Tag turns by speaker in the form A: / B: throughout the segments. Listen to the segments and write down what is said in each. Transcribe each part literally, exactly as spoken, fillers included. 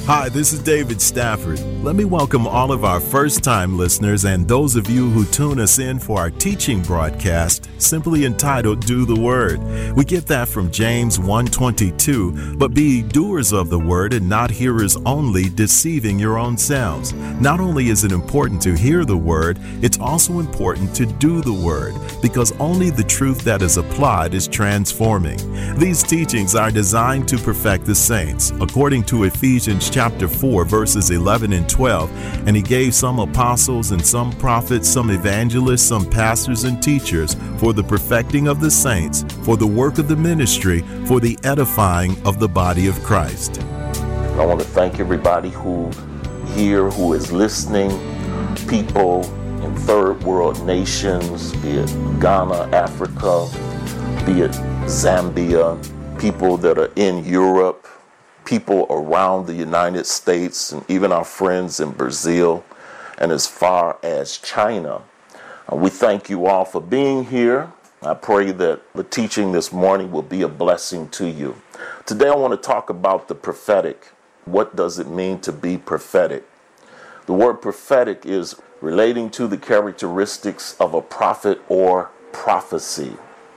A: Hi, this is David Stafford. Let me welcome all of our first-time listeners and those of you who tune us in for our teaching broadcast, simply entitled Do the Word. We get that from James one twenty-two, but be doers of the word and not hearers only, deceiving your own selves. Not only is it important to hear the word, it's also important to do the word, because only the truth that is applied is transforming. These teachings are designed to perfect the saints, according to Ephesians chapter four, verses eleven and twelve. And he gave some apostles and some prophets, some evangelists, some pastors and teachers for the perfecting of the saints, for the work of the ministry, for the edifying of the body of Christ.
B: I want to thank everybody who here, who is listening, people in third world nations, be it Ghana, Africa, be it Zambia, people that are in Europe, people around the United States, and even our friends in Brazil and as far as China. Uh, we thank you all for being here. I pray that the teaching this morning will be a blessing to you. Today I want to talk about the prophetic. What does it mean to be prophetic? The word prophetic is relating to the characteristics of a prophet or prophecy.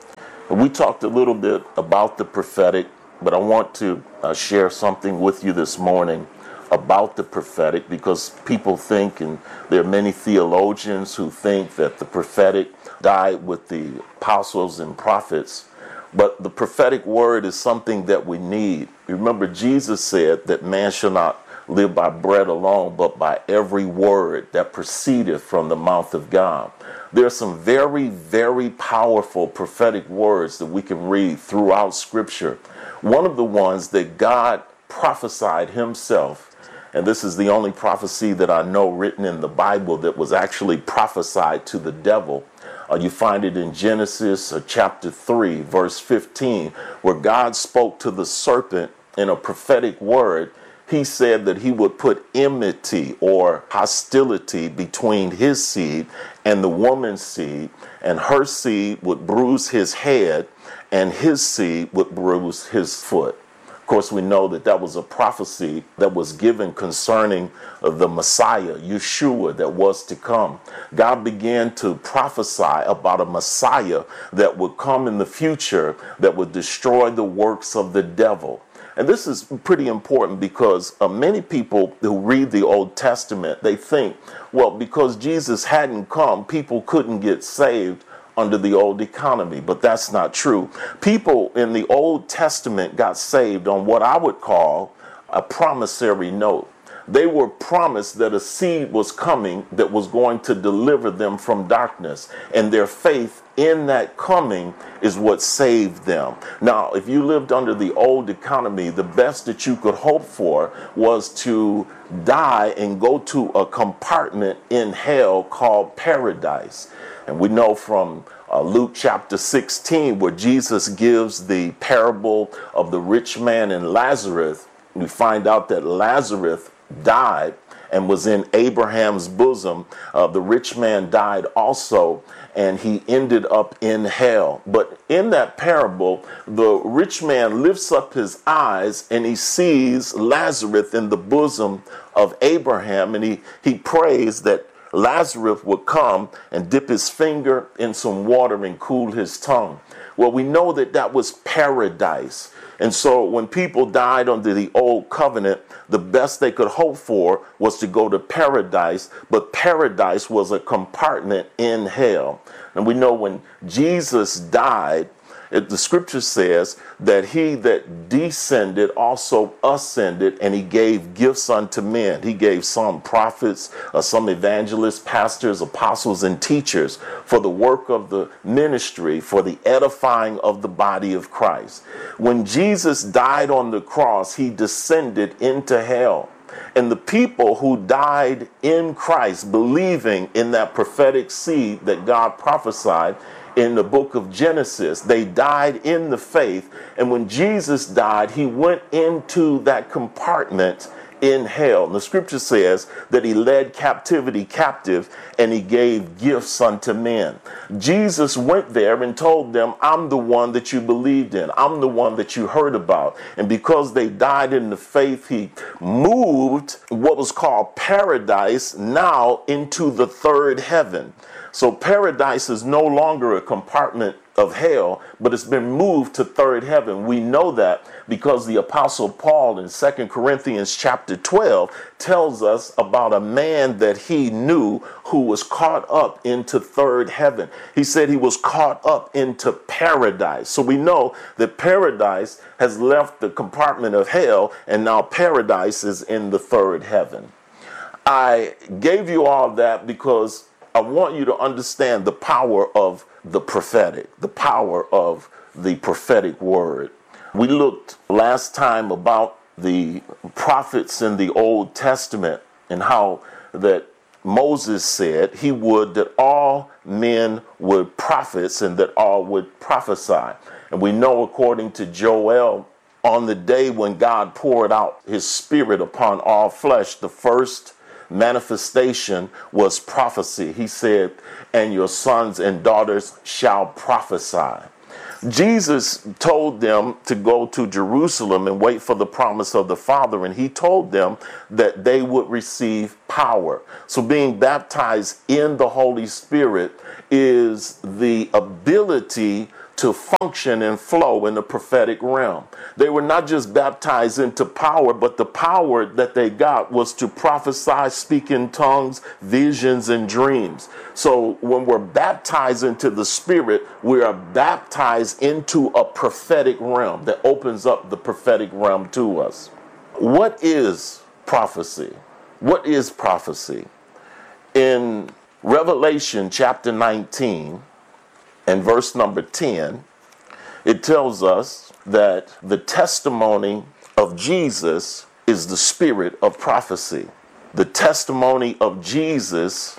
B: We talked a little bit about the prophetic, but I want to uh, share something with you this morning about the prophetic, because people think, and there are many theologians who think that the prophetic died with the apostles and prophets, but the prophetic word is something that we need. Remember, Jesus said that man shall not live by bread alone, but by every word that proceedeth from the mouth of God. There are some very, very powerful prophetic words that we can read throughout Scripture. One of the ones that God prophesied himself, and this is the only prophecy that I know written in the Bible that was actually prophesied to the devil. Uh, you find it in Genesis uh, chapter three, verse fifteen, where God spoke to the serpent in a prophetic word. He said that he would put enmity or hostility between his seed and the woman's seed, and her seed would bruise his head, and his seed would bruise his foot. Of course, we know that that was a prophecy that was given concerning the Messiah, Yeshua, that was to come. God began to prophesy about a Messiah that would come in the future that would destroy the works of the devil. And this is pretty important because uh, many people who read the Old Testament, they think, well, because Jesus hadn't come, people couldn't get saved under the old economy. But that's not true. People in the Old Testament got saved on what I would call a promissory note. They were promised that a seed was coming that was going to deliver them from darkness, and their faith in that coming is what saved them. Now, if you lived under the old economy, the best that you could hope for was to die and go to a compartment in hell called paradise. And we know from uh, Luke chapter sixteen, where Jesus gives the parable of the rich man and Lazarus, we find out that Lazarus died and was in Abraham's bosom. Uh, the rich man died also, and he ended up in hell. But in that parable, the rich man lifts up his eyes and he sees Lazarus in the bosom of Abraham, and he, he prays that Lazarus would come and dip his finger in some water and cool his tongue. Well, we know that that was paradise. And so when people died under the old covenant, the best they could hope for was to go to paradise, but paradise was a compartment in hell. And we know when Jesus died, it, the scripture says that he that descended also ascended, and he gave gifts unto men. He gave some prophets, uh, some evangelists, pastors, apostles, and teachers for the work of the ministry, for the edifying of the body of Christ. When Jesus died on the cross, he descended into hell. And the people who died in Christ, believing in that prophetic seed that God prophesied in the book of Genesis, they died in the faith. And when Jesus died, he went into that compartment in hell. And the scripture says that he led captivity captive and he gave gifts unto men. Jesus went there and told them, I'm the one that you believed in. I'm the one that you heard about. And because they died in the faith, he moved what was called paradise now into the third heaven. So paradise is no longer a compartment of hell, but it's been moved to third heaven. We know that because the Apostle Paul in Second Corinthians chapter twelve tells us about a man that he knew who was caught up into third heaven. He said he was caught up into paradise. So we know that paradise has left the compartment of hell, and now paradise is in the third heaven. I gave you all that because I want you to understand the power of the prophetic, the power of the prophetic word. We looked last time about the prophets in the Old Testament and how that Moses said he would that all men were prophets and that all would prophesy. And we know according to Joel, on the day when God poured out his spirit upon all flesh, the first manifestation was prophecy. He said, and your sons and daughters shall prophesy. Jesus told them to go to Jerusalem and wait for the promise of the Father, and he told them that they would receive power. So being baptized in the Holy Spirit is the ability to function and flow in the prophetic realm. They were not just baptized into power, but the power that they got was to prophesy, speak in tongues, visions, and dreams. So when we're baptized into the Spirit, we are baptized into a prophetic realm that opens up the prophetic realm to us. What is prophecy? What is prophecy? In Revelation chapter nineteen, and verse number ten, it tells us that the testimony of Jesus is the spirit of prophecy. The testimony of Jesus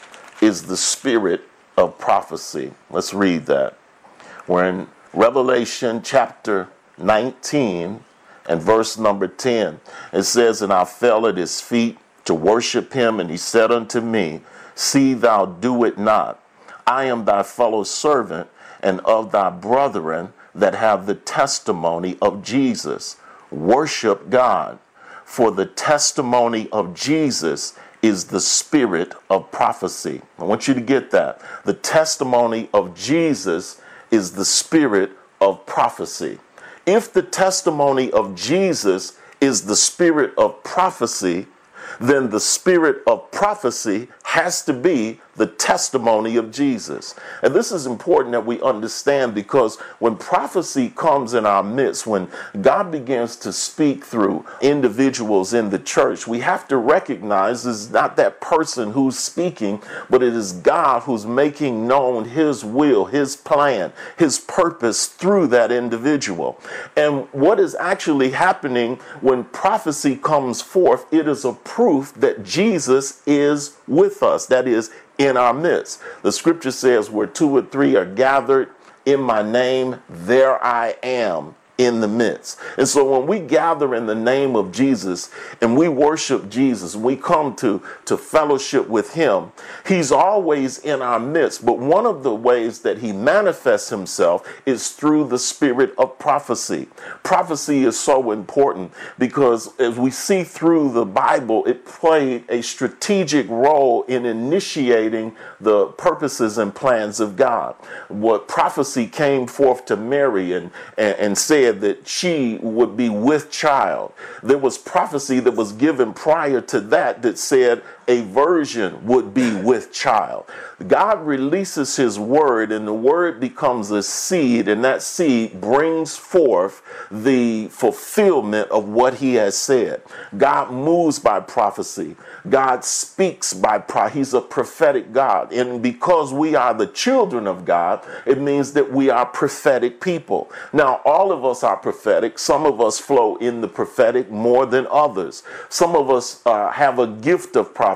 B: is the spirit of prophecy. Let's read that. We're in Revelation chapter nineteen and verse number ten. It says, and I fell at his feet to worship him, and he said unto me, see thou do it not. I am thy fellow servant and of thy brethren that have the testimony of Jesus. Worship God, for the testimony of Jesus is the spirit of prophecy. I want you to get that. The testimony of Jesus is the spirit of prophecy. If the testimony of Jesus is the spirit of prophecy, then the spirit of prophecy has to be the testimony of Jesus. And this is important that we understand, because when prophecy comes in our midst, when God begins to speak through individuals in the church, we have to recognize it's not that person who's speaking, but it is God who's making known his will, his plan, his purpose through that individual. And what is actually happening when prophecy comes forth, it is a proof that Jesus is with us. That is, in our midst. The scripture says, where two or three are gathered in my name, there I am in the midst. And so when we gather in the name of Jesus and we worship Jesus, we come to, to fellowship with him, he's always in our midst. But one of the ways that he manifests himself is through the spirit of prophecy. Prophecy is so important because as we see through the Bible, it played a strategic role in initiating the purposes and plans of God. What prophecy came forth to Mary and, and, and said that she would be with child. There was prophecy that was given prior to that that said a virgin would be with child. God releases his word, and the word becomes a seed, and that seed brings forth the fulfillment of what he has said. God moves by prophecy. God speaks by prophecy. He's a prophetic God. And because we are the children of God, it means that we are prophetic people. Now, all of us are prophetic. Some of us flow in the prophetic more than others. Some of us uh, have a gift of prophecy.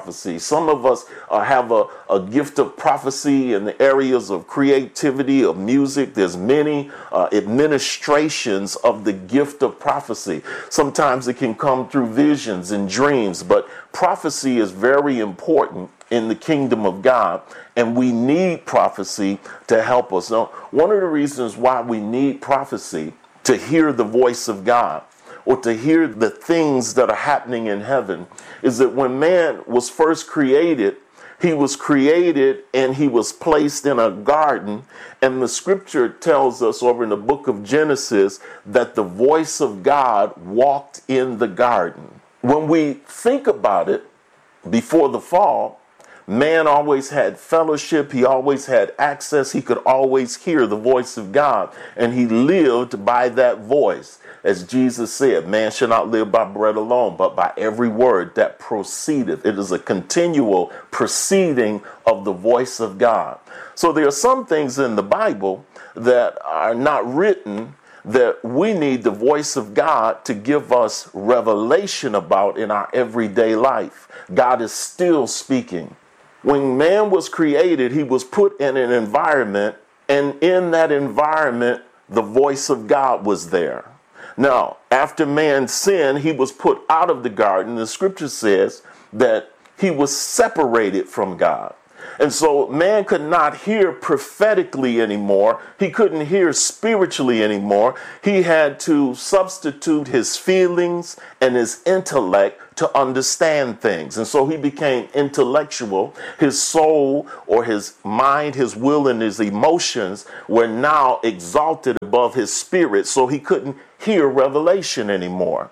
B: prophecy. Some of us uh, have a, a gift of prophecy in the areas of creativity, of music. There's many uh, administrations of the gift of prophecy. Sometimes it can come through visions and dreams, but prophecy is very important in the kingdom of God, and we need prophecy to help us. Now, one of the reasons why we need prophecy to hear the voice of God, or to hear the things that are happening in heaven, is that when man was first created, he was created and he was placed in a garden. And the scripture tells us over in the book of Genesis that the voice of God walked in the garden. When we think about it, before the fall, man always had fellowship. He always had access. He could always hear the voice of God, and he lived by that voice. As Jesus said, man shall not live by bread alone, but by every word that proceedeth. It is a continual proceeding of the voice of God. So there are some things in the Bible that are not written that we need the voice of God to give us revelation about in our everyday life. God is still speaking. When man was created, he was put in an environment, and in that environment, the voice of God was there. Now, after man sinned, he was put out of the garden. The scripture says that he was separated from God. And so man could not hear prophetically anymore. He couldn't hear spiritually anymore. He had to substitute his feelings and his intellect to understand things. And so he became intellectual. His soul, or his mind, his will, and his emotions were now exalted above his spirit. So he couldn't hear revelation anymore.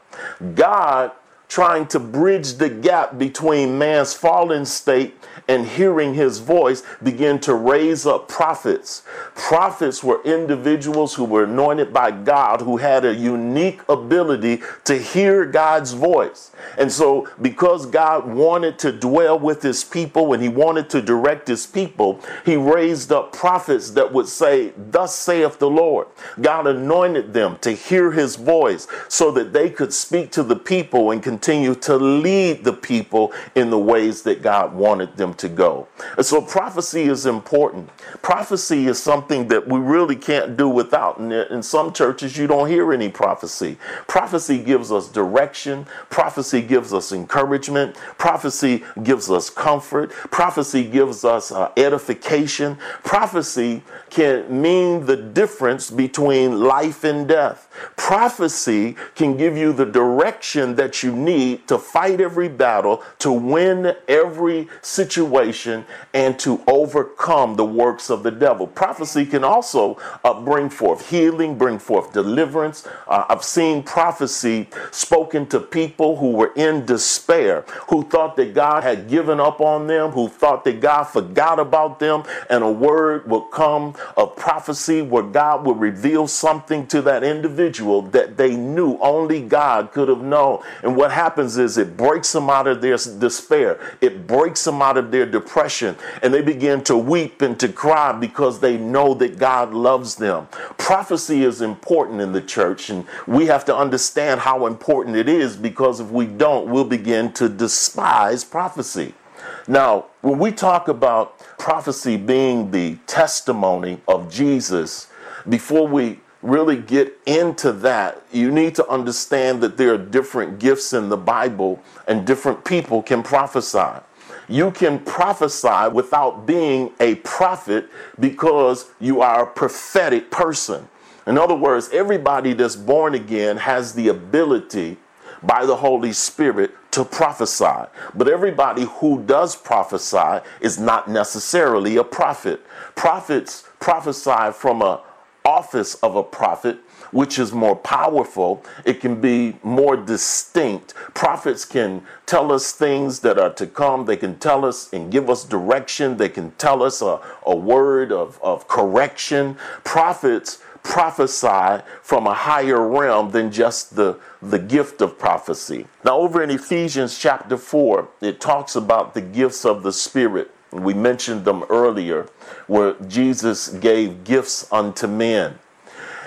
B: God, trying to bridge the gap between man's fallen state and hearing his voice, began to raise up prophets. Prophets were individuals who were anointed by God, who had a unique ability to hear God's voice. And so because God wanted to dwell with his people and he wanted to direct his people, he raised up prophets that would say, "Thus saith the Lord." God anointed them to hear his voice so that they could speak to the people and continue to lead the people in the ways that God wanted them to go. And so prophecy is important. Prophecy is something that we really can't do without. And in some churches, you don't hear any prophecy. Prophecy gives us direction. Prophecy gives us encouragement. Prophecy gives us comfort. Prophecy gives us uh, edification. Prophecy can mean the difference between life and death. Prophecy can give you the direction that you need to fight every battle, to win every situation, and to overcome the works of the devil. Prophecy can also uh, bring forth healing, bring forth deliverance. Uh, I've seen prophecy spoken to people who were in despair, who thought that God had given up on them, who thought that God forgot about them, and a word would come of prophecy where God would reveal something to that individual that they knew only God could have known. And what happens is it breaks them out of their despair. It breaks them out of their depression, and they begin to weep and to cry because they know that God loves them. Prophecy is important in the church, and we have to understand how important it is, because if we don't, we'll begin to despise prophecy. Now, when we talk about prophecy being the testimony of Jesus, before we really get into that, you need to understand that there are different gifts in the Bible, and different people can prophesy. You can prophesy without being a prophet because you are a prophetic person. In other words, everybody that's born again has the ability by the Holy Spirit to prophesy. But everybody who does prophesy is not necessarily a prophet. Prophets prophesy from a office of a prophet, which is more powerful. It can be more distinct. Prophets can tell us things that are to come. They can tell us and give us direction. They can tell us a, a word of, of correction. Prophets prophesy from a higher realm than just the, the gift of prophecy. Now, over in Ephesians chapter four, it talks about the gifts of the Spirit. We mentioned them earlier, where Jesus gave gifts unto men.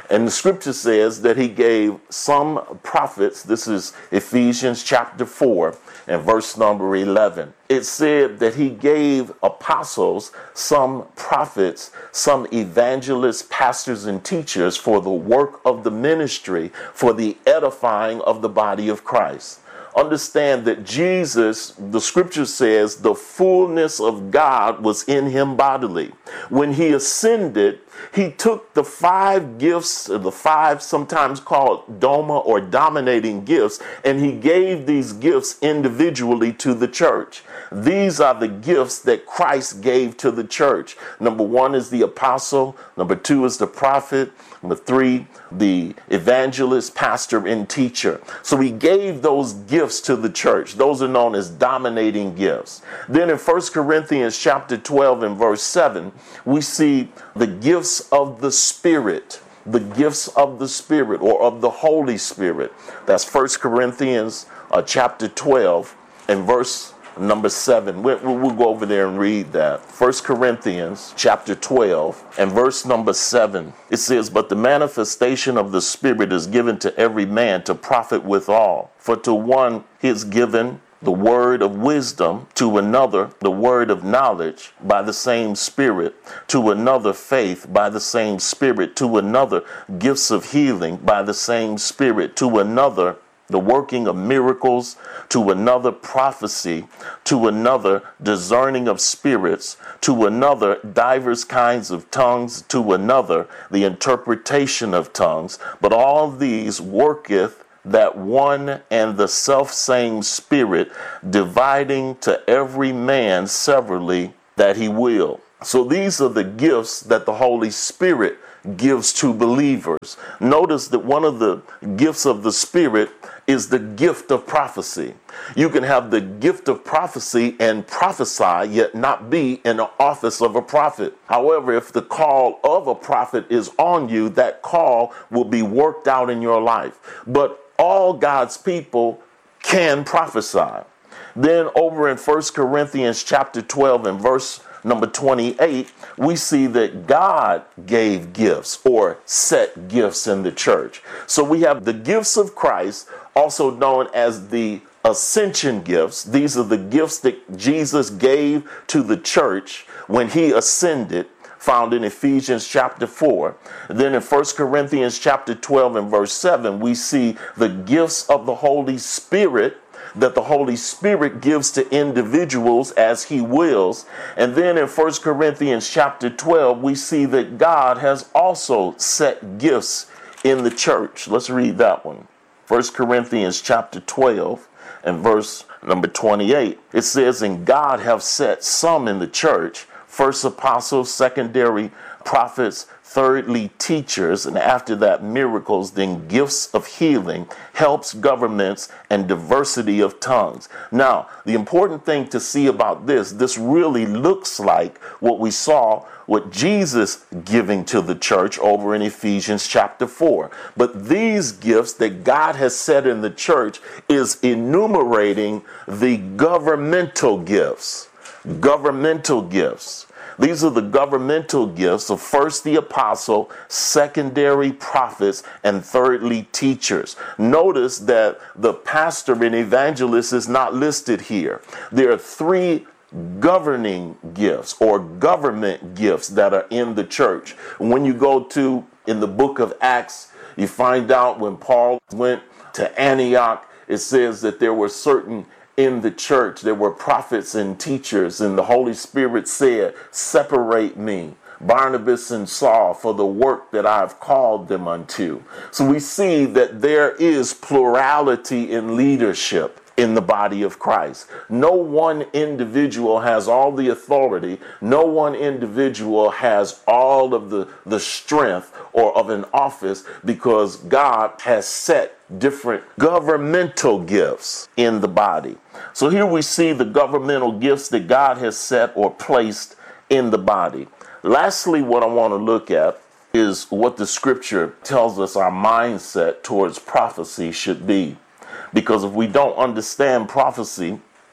B: And the scripture says that he gave some prophets. This is Ephesians chapter four and verse number eleven. It said that he gave apostles, some prophets, some evangelists, pastors, and teachers for the work of the ministry, for the edifying of the body of Christ. Understand that Jesus, the scripture says, the fullness of God was in him bodily. When he ascended, he took the five gifts, the five sometimes called doma or dominating gifts, and he gave these gifts individually to the church. These are the gifts that Christ gave to the church. Number one is the apostle. Number two is the prophet. Number three, the evangelist, pastor, and teacher. So he gave those gifts to the church. Those are known as dominating gifts. Then in First Corinthians chapter twelve and verse seven, we see the gifts of the Spirit. The gifts of the Spirit or of the Holy Spirit. That's First Corinthians uh, chapter twelve and verse number seven. We'll, we'll go over there and read that. First Corinthians chapter twelve and verse number seven. It says, "But the manifestation of the Spirit is given to every man to profit withal. For to one is given the word of wisdom, to another the word of knowledge by the same Spirit, to another faith by the same Spirit, to another gifts of healing by the same Spirit, to another the working of miracles, to another prophecy, to another discerning of spirits, to another divers kinds of tongues, to another the interpretation of tongues. But all these worketh that one and the selfsame Spirit, dividing to every man severally that he will." So these are the gifts that the Holy Spirit gives to believers. Notice that one of the gifts of the Spirit is the gift of prophecy. You can have the gift of prophecy and prophesy, yet not be in the office of a prophet. However, if the call of a prophet is on you, that call will be worked out in your life. But all God's people can prophesy. Then over in First Corinthians chapter twelve and verse number twenty-eight, we see that God gave gifts or set gifts in the church. So we have the gifts of Christ, also known as the ascension gifts. These are the gifts that Jesus gave to the church when he ascended, found in Ephesians chapter four. Then in First Corinthians chapter twelve and verse seven, we see the gifts of the Holy Spirit that the Holy Spirit gives to individuals as he wills. And then in First Corinthians chapter twelve, we see that God has also set gifts in the church. Let's read that one. First Corinthians chapter twelve and verse number twenty-eight. It says, "And God have set some in the church, first apostles, secondary prophets, thirdly teachers, and after that miracles, then gifts of healing, helps, governments, and diversity of tongues." Now, the important thing to see about this, this really looks like what we saw with Jesus giving to the church over in Ephesians chapter four. But these gifts that God has set in the church is enumerating the governmental gifts. Governmental gifts. These are the governmental gifts of first the apostle, secondary prophets, and thirdly teachers. Notice that the pastor and evangelist is not listed here. There are three governing gifts or government gifts that are in the church. When you go to, in the book of Acts, you find out when Paul went to Antioch, it says that there were certain in the church, there were prophets and teachers, and the Holy Spirit said, "Separate me, Barnabas and Saul, for the work that I've called them unto." So we see that there is plurality in leadership in the body of Christ. No one individual has all the authority. No one individual has all of the, the strength or of an office, because God has set different governmental gifts in the body. So here we see the governmental gifts that God has set or placed in the body. Lastly, what I want to look at is what the scripture tells us our mindset towards prophecy should be. Because if we don't understand prophecy,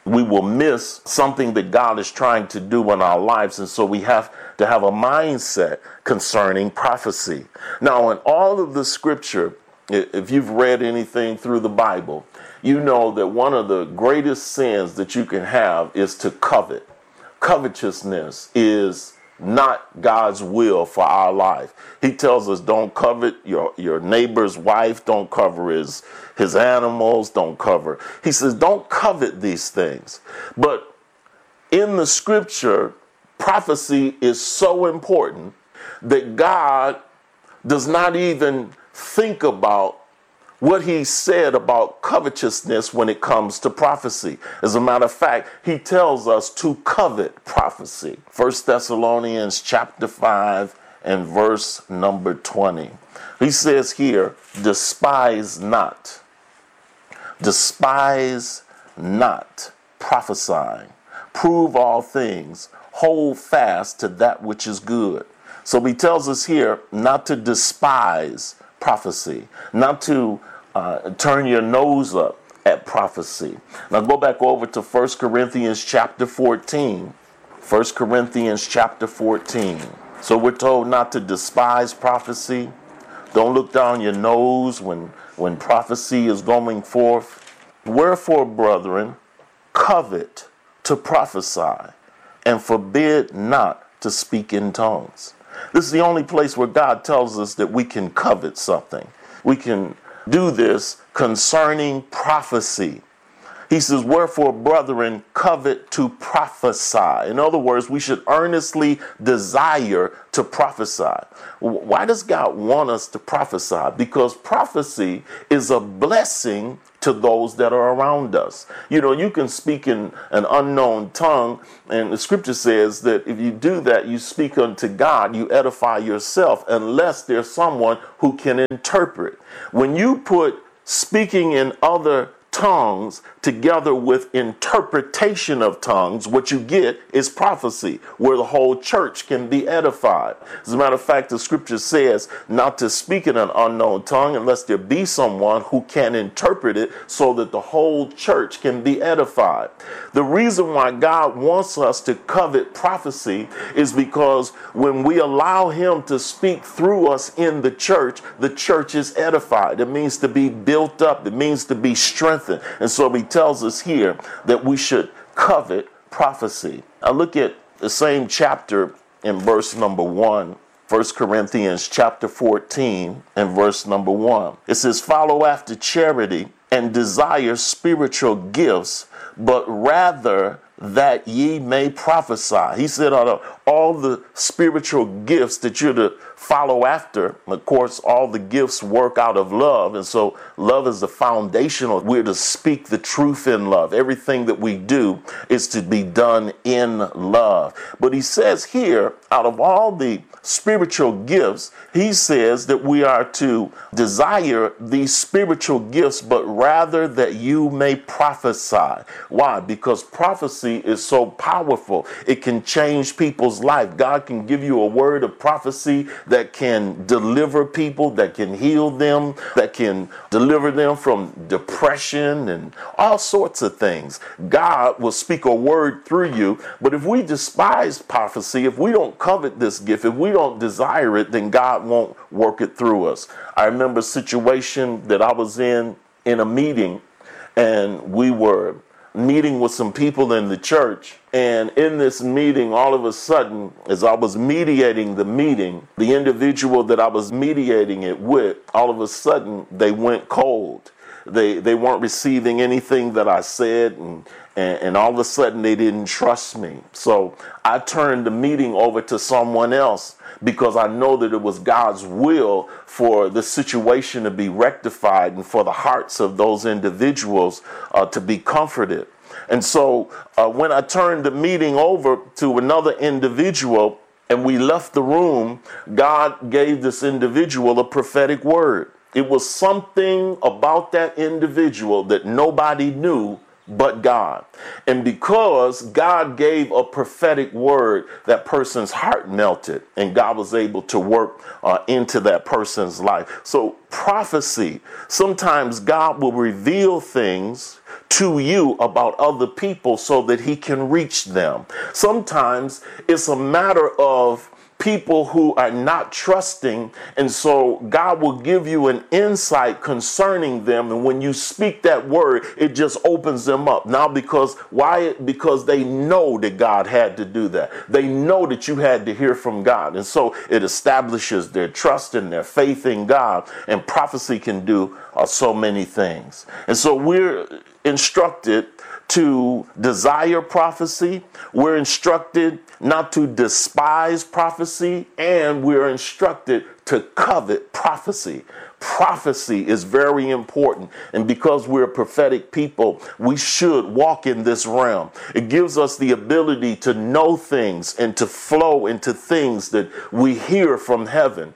B: we will miss something that God is trying to do in our lives. And so we have to have a mindset concerning prophecy. Now, in all of the scripture, if you've read anything through the Bible, you know that one of the greatest sins that you can have is to covet. Covetousness is not God's will for our life. He tells us don't covet your, your neighbor's wife, don't cover his, his animals, don't cover. He says don't covet these things. But in the scripture, prophecy is so important that God does not even think about what he said about covetousness when it comes to prophecy. As a matter of fact, he tells us to covet prophecy. First Thessalonians chapter five and verse number twenty. He says here, despise not, despise not prophesying. Prove all things, hold fast to that which is good. So he tells us here not to despise prophecy, not to uh, turn your nose up at prophecy. Now go back over to First Corinthians chapter fourteen. First Corinthians chapter fourteen. So we're told not to despise prophecy. Don't look down your nose when, when prophecy is going forth. Wherefore, brethren, covet to prophesy, and forbid not to speak in tongues. This is the only place where God tells us that we can covet something. We can do this concerning prophecy. He says, wherefore, brethren, covet to prophesy. In other words, we should earnestly desire to prophesy. Why does God want us to prophesy? Because prophecy is a blessing to those that are around us. You know, you can speak in an unknown tongue, and the scripture says that if you do that, you speak unto God, you edify yourself, unless there's someone who can interpret. When you put speaking in other tongues together with interpretation of tongues, what you get is prophecy, where the whole church can be edified. As a matter of fact, the scripture says not to speak in an unknown tongue unless there be someone who can interpret it so that the whole church can be edified. The reason why God wants us to covet prophecy is because when we allow him to speak through us in the church, the church is edified. It means to be built up. It means to be strengthened. And so he tells us here that we should covet prophecy. Now look at the same chapter in verse number one. First Corinthians chapter fourteen and verse number one. It says, follow after charity and desire spiritual gifts, but rather that ye may prophesy. He said, out of all the spiritual gifts that you're to follow after, of course, all the gifts work out of love. And so love is the foundational. We're to speak the truth in love. Everything that we do is to be done in love. But he says here, out of all the spiritual gifts, he says that we are to desire these spiritual gifts, but rather that you may prophesy. Why? Because prophecy is so powerful. It can change people's life. God can give you a word of prophecy that can deliver people, that can heal them, that can deliver them from depression and all sorts of things. God will speak a word through you. But if we despise prophecy, if we don't covet this gift, if we don't desire it, then God won't work it through us. I remember a situation that I was in in a meeting, and we were meeting with some people in the church. And in this meeting, all of a sudden, as I was mediating the meeting, the individual that I was mediating it with, all of a sudden, they went cold. They they weren't receiving anything that I said, and, and, and all of a sudden, they didn't trust me. So I turned the meeting over to someone else, because I know that it was God's will for the situation to be rectified and for the hearts of those individuals uh, to be comforted. And so uh, when I turned the meeting over to another individual and we left the room, God gave this individual a prophetic word. It was something about that individual that nobody knew but God. And because God gave a prophetic word, that person's heart melted and God was able to work uh, into that person's life. So prophecy, sometimes God will reveal things to you about other people so that he can reach them. Sometimes it's a matter of people who are not trusting, and so God will give you an insight concerning them, and when you speak that word, it just opens them up. Now, because why? Because they know that God had to do that. They know that you had to hear from God, and so it establishes their trust and their faith in God, and prophecy can do uh, so many things. And so we're instructed to desire prophecy. We're instructed not to despise prophecy, and we're instructed to covet prophecy. Prophecy is very important, and because we're a prophetic people, we should walk in this realm. It gives us the ability to know things and to flow into things that we hear from heaven.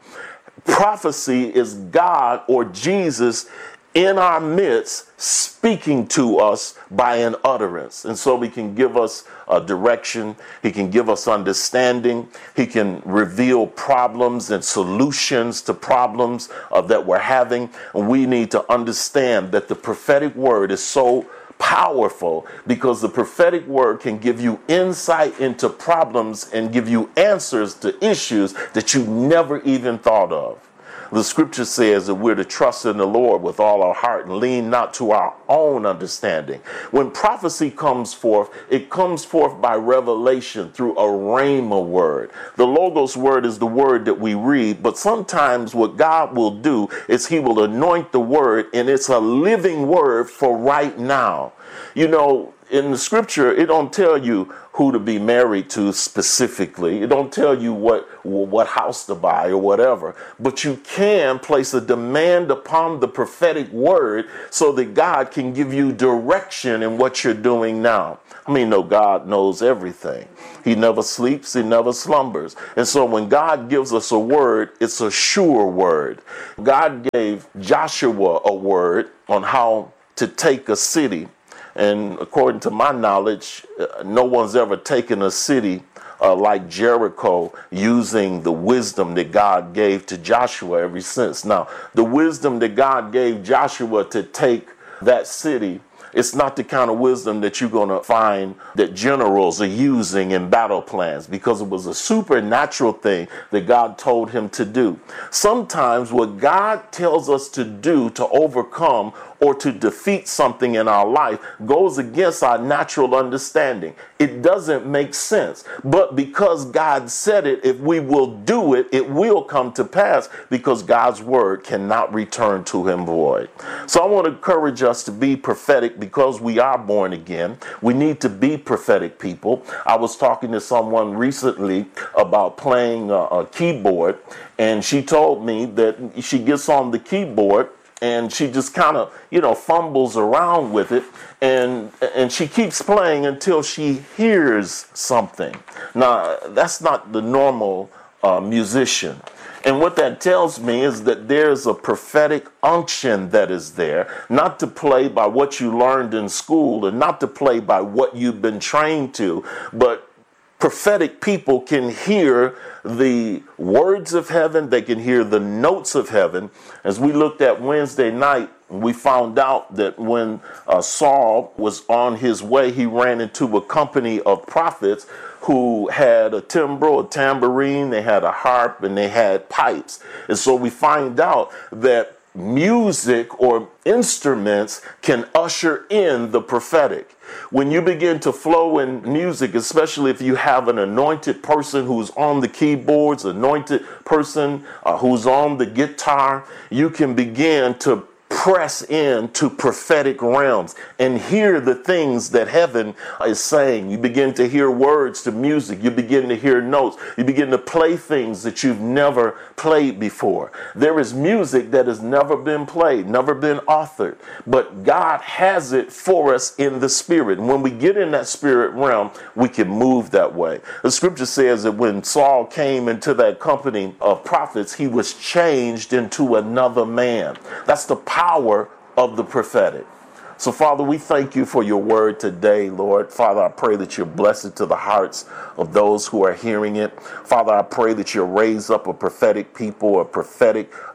B: Prophecy is God or Jesus in our midst, speaking to us by an utterance. And so he can give us a direction. He can give us understanding. He can reveal problems and solutions to problems uh, that we're having. And we need to understand that the prophetic word is so powerful, because the prophetic word can give you insight into problems and give you answers to issues that you never even thought of. The scripture says that we're to trust in the Lord with all our heart and lean not to our own understanding. When prophecy comes forth, it comes forth by revelation through a rhema word. The Logos word is the word that we read, but sometimes what God will do is he will anoint the word, and it's a living word for right now. You know, in the scripture, it don't tell you who to be married to specifically. It don't tell you what what house to buy or whatever. But you can place a demand upon the prophetic word so that God can give you direction in what you're doing now. I mean, no, God knows everything. He never sleeps. He never slumbers. And so when God gives us a word, it's a sure word. God gave Joshua a word on how to take a city. And according to my knowledge, no one's ever taken a city uh, like Jericho using the wisdom that God gave to Joshua ever since. Now, the wisdom that God gave Joshua to take that city, it's not the kind of wisdom that you're going to find that generals are using in battle plans, because it was a supernatural thing that God told him to do. Sometimes what God tells us to do to overcome or to defeat something in our life goes against our natural understanding. It doesn't make sense. But because God said it, if we will do it, it will come to pass, because God's word cannot return to him void. So I want to encourage us to be prophetic, because we are born again. We need to be prophetic people. I was talking to someone recently about playing a, a keyboard, and she told me that she gets on the keyboard and she just kind of, you know, fumbles around with it, and and she keeps playing until she hears something. Now, that's not the normal uh, musician. And what that tells me is that there's a prophetic unction that is there, not to play by what you learned in school and not to play by what you've been trained to, but prophetic people can hear the words of heaven. They can hear the notes of heaven. As we looked at Wednesday night, we found out that when uh, Saul was on his way, he ran into a company of prophets who had a timbrel, a tambourine, they had a harp, and they had pipes. And so we find out that music or instruments can usher in the prophetic. When you begin to flow in music, especially if you have an anointed person who's on the keyboards, anointed person uh, who's on the guitar, you can begin to press into prophetic realms and hear the things that heaven is saying. You begin to hear words to music. You begin to hear notes. You begin to play things that you've never played before. There is music that has never been played, never been authored, but God has it for us in the spirit. And when we get in that spirit realm, we can move that way. The scripture says that when Saul came into that company of prophets, he was changed into another man. That's the power of the prophetic. So, Father, we thank you for your word today, Lord. Father, I pray that you bless it to the hearts of those who are hearing it. Father, I pray that you raise up a prophetic people, a prophetic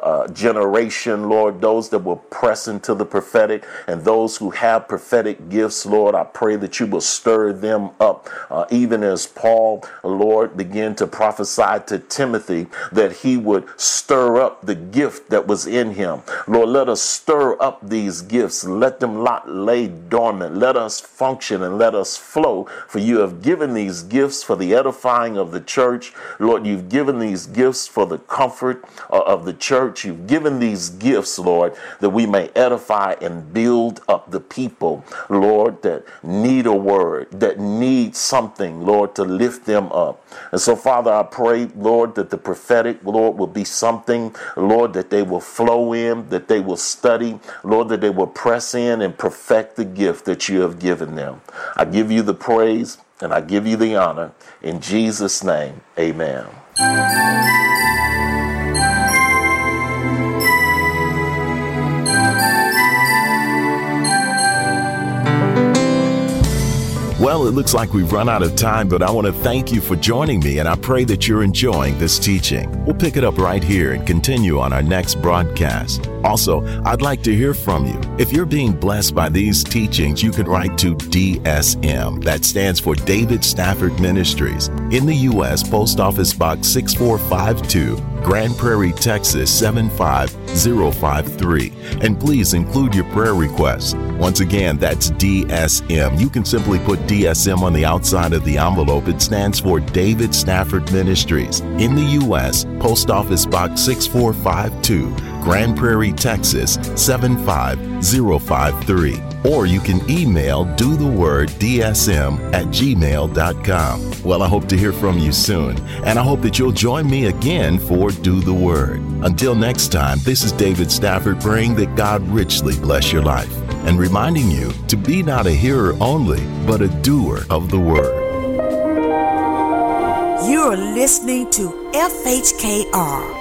B: uh, generation, Lord, those that will press into the prophetic, and those who have prophetic gifts, Lord, I pray that you will stir them up, uh, even as Paul, Lord, began to prophesy to Timothy that he would stir up the gift that was in him. Lord, let us stir up these gifts. Let them not lay dormant. Let us function and let us flow, for you have given these gifts for the edifying of the church. Lord, you've given these gifts for the comfort uh, of the church. You've given these gifts, Lord, that we may edify and build up the people, Lord, that need a word, that need something, Lord, to lift them up. And so, Father, I pray, Lord, that the prophetic, Lord, will be something, Lord, that they will flow in, that they will study, Lord, that they will press in and perfect the gift that you have given them. I give you the praise and I give you the honor. In Jesus' name, amen.
A: Well, it looks like we've run out of time, but I want to thank you for joining me, and I pray that you're enjoying this teaching. We'll pick it up right here and continue on our next broadcast. Also, I'd like to hear from you. If you're being blessed by these teachings, you can write to D S M. That stands for David Stafford Ministries. In the U S, Post Office Box six four five two, Grand Prairie, Texas seven five zero five three. And please include your prayer requests. Once again, that's D S M. You can simply put D S M on the outside of the envelope. It stands for David Stafford Ministries. In the U S, Post Office Box six four five two, Grand Prairie, Texas seven five zero five three. Or you can email do the word D S M at gmail dot com. Well, I hope to hear from you soon, and I hope that you'll join me again for Do the Word. Until next time, this is David Stafford praying that God richly bless your life and reminding you to be not a hearer only, but a doer of the Word.
C: You're listening to F H K R,